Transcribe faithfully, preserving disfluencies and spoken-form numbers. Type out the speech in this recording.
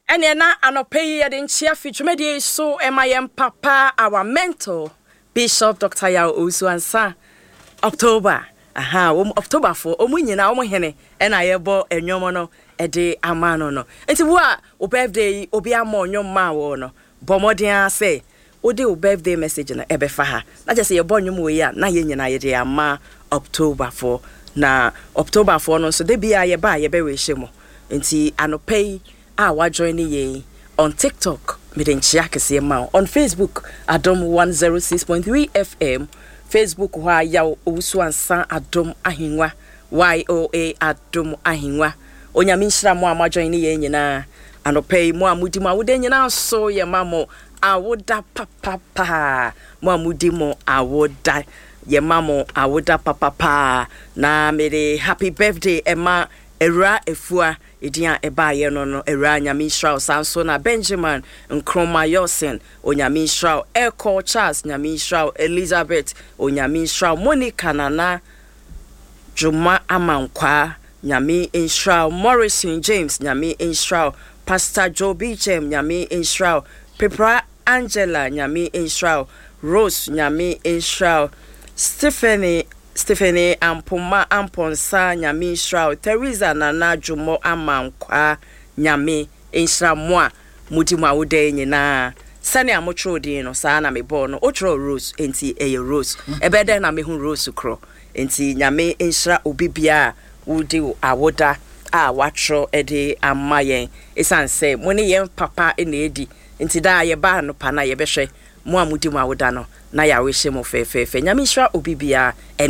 ene na anope ye de nchia fitwumede so emayem papa our mentor Bishop Doctor Yao Osuansa October aha um October for omunyina omuhene ena yebo enwom no ede amano no enti wo a o birthday obi ama onwom ma wo no bomodin say odi o birthday message na ebefa ha na just ye bonwom we ya na ye nyina ye de ama October for na October for no so de bia ye ba ye be we hye enti anope a wa join ye on TikTok midenchia kese ma on Facebook Adom one oh six point three F M Facebook wa Yao Osuansa Adom Ahinwa Y O A Adom Ahinwa onyame nhira mo ama join ye nyina anope mo amudi mo awode nyina so ye mamo awoda papa pa mo amudi mo awoda ye mamo awoda papa pa na mere happy birthday Emma Era efua edian eba ye no no era nyame Israel sanso na Benjamin Nkroma Yosen onyame Israel Echo Charles nyame Israel Elizabeth onyame Israel Monica Nana Juma Amankwa nyame Israel Morrison James nyame Israel Pastor Joe Bichem nyame Israel Pepra Angela nyame Israel Rose nyame Israel Stephanie Stephanie Ampoma Amponsa nyame Israel Teresa Nana Jumo Amankwa nyame Israel moa mudima wode nyina sane amotro din no sa na me bo no otro Rose enti eye Rose ebede na me hu Rose kro enti nyame Israel obibia wudi awoda a watro ede amayen esanse moni yen papa ena edi enti da ye ba no pa na ye behwe mo amudima woda no na ya we hye mo fe fe fe nyame Israel obibia